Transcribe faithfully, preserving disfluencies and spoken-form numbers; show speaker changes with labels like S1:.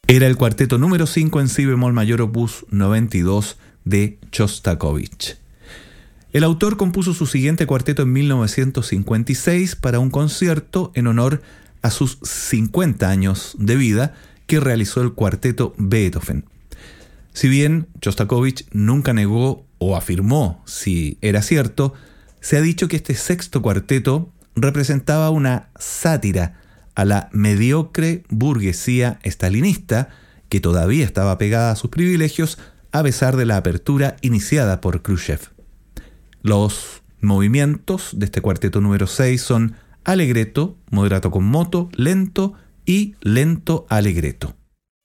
S1: Era el cuarteto número cinco en si bemol mayor opus noventa y dos de Chostakovich. El autor compuso su siguiente cuarteto en mil novecientos cincuenta y seis para un concierto en honor a sus cincuenta años de vida que realizó el cuarteto Beethoven. Si bien Chostakovich nunca negó o afirmó si era cierto, se ha dicho que este sexto cuarteto representaba una sátira a la mediocre burguesía estalinista que todavía estaba pegada a sus privilegios a pesar de la apertura iniciada por Khrushchev. Los movimientos de este cuarteto número seis son allegretto, moderato con moto, lento y lento allegretto.